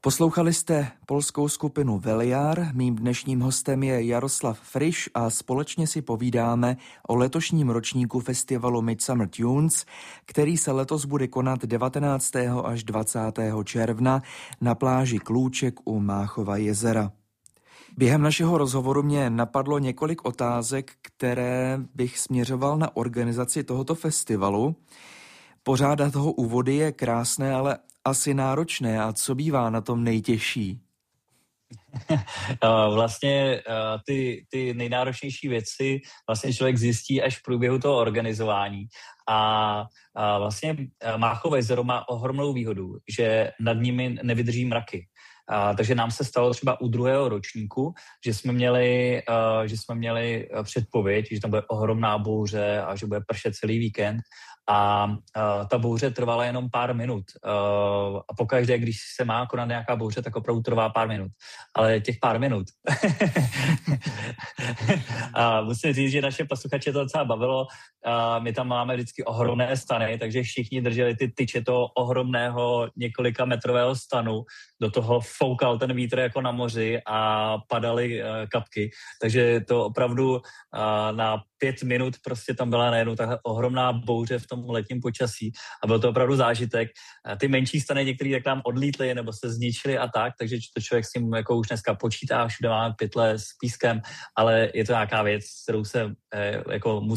Poslouchali jste polskou skupinu Veliar, mým dnešním hostem je Jaroslav Friš a společně si povídáme o letošním ročníku festivalu Midsummer Tunes, který se letos bude konat 19. až 20. června na pláži Klůček u Máchova jezera. Během našeho rozhovoru mě napadlo několik otázek, které bych směřoval na organizaci tohoto festivalu. Pořádat ho u vody je krásné, ale asi náročné. A co bývá na tom nejtěžší? Vlastně ty nejnáročnější věci vlastně člověk zjistí až v průběhu toho organizování. A vlastně Máchovo jezero má ohromnou výhodu, že nad nimi nevydrží mraky. Takže nám se stalo třeba u druhého ročníku, že jsme měli předpověď, že tam bude ohromná bouře a že bude pršet celý víkend. A ta bouře trvala jenom pár minut. A pokaždé, když se má konat nějaká bouře, tak opravdu trvá pár minut. Ale těch pár minut. A musím říct, že naše posluchače to docela bavilo. My tam máme vždycky ohromné stany, takže všichni drželi ty tyče toho ohromného několika metrového stanu. Do toho foukal ten vítr jako na moři a padaly kapky. Takže to opravdu na 5 minut prostě tam byla najednou takhle ohromná bouře v tom letním počasí a byl to opravdu zážitek. Ty menší stany některý tak tam odlítly nebo se zničily a tak, takže to člověk s tím jako už dneska počítá, všude máme pytle s pískem, ale je to nějaká věc, kterou se jako